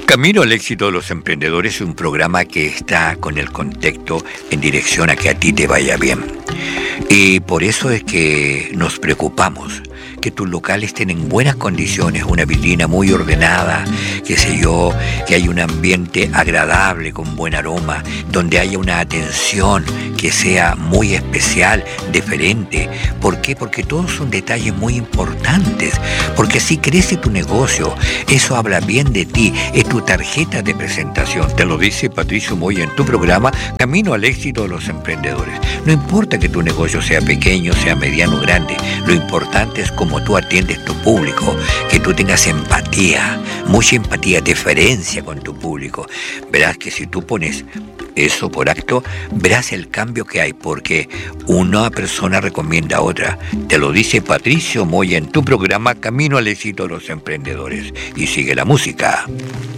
Camino al éxito de los emprendedores es un programa que está con el contexto en dirección a que a ti te vaya bien. Y por eso es que nos preocupamos que tus locales estén en buenas condiciones, una vitrina muy ordenada, qué sé yo, que haya un ambiente agradable con buen aroma, donde haya una atención que sea muy especial, diferente. ¿Por qué? Porque todos son detalles muy importantes, porque así crece tu negocio, eso habla bien de ti, es tu tarjeta de presentación. Te lo dice Patricio Moya en tu programa Camino al éxito de los emprendedores. No importa que tu negocio sea pequeño, sea mediano o grande, lo importante es cómo tú atiendes tu público, que tú tengas empatía, mucha empatía, deferencia con tu público. Verás que si tú pones eso por acto, verás el cambio que hay, porque una persona recomienda a otra. Te lo dice Patricio Moya en tu programa Camino al éxito de los emprendedores. Y sigue la música.